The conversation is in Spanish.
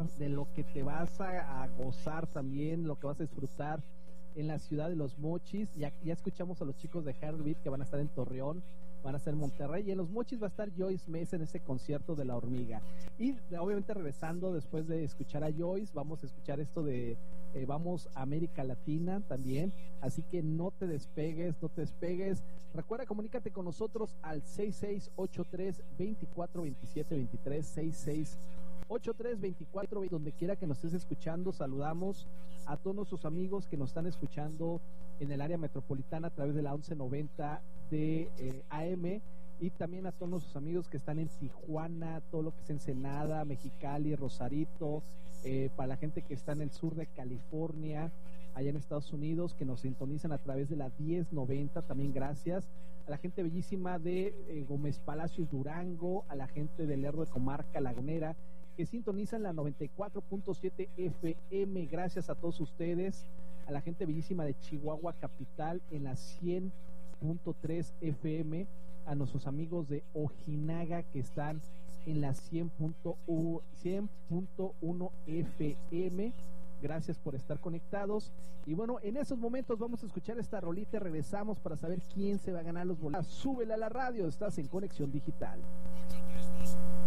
de lo que te vas a gozar también, lo que vas a disfrutar en la ciudad de Los Mochis. Ya escuchamos a los chicos de Heartbeat que van a estar en Torreón, van a estar en Monterrey, y en Los Mochis va a estar Joyce Mesa en ese concierto de La Hormiga. Y obviamente regresando después de escuchar a Joyce, vamos a escuchar esto de vamos a América Latina también, así que no te despegues. Recuerda, comunícate con nosotros al 6683-242723, 6683-24, donde quiera que nos estés escuchando. Saludamos a todos nuestros amigos que nos están escuchando en el área metropolitana a través de la 1190 de AM, y también a todos nuestros amigos que están en Tijuana, todo lo que es Ensenada, Mexicali, Rosarito, para la gente que está en el sur de California, allá en Estados Unidos, que nos sintonizan a través de la 1090, también gracias. A la gente bellísima de Gómez Palacios, Durango, a la gente del Lerdo de Comarca Lagunera, que sintonizan la 94.7 FM, gracias a todos ustedes. A la gente bellísima de Chihuahua Capital en la 100.3 FM, a nuestros amigos de Ojinaga que están en la 100.1 FM. Gracias por estar conectados. Y bueno, en esos momentos vamos a escuchar esta rolita y regresamos para saber quién se va a ganar los boletos. Súbele a la radio, estás en Conexión Digital.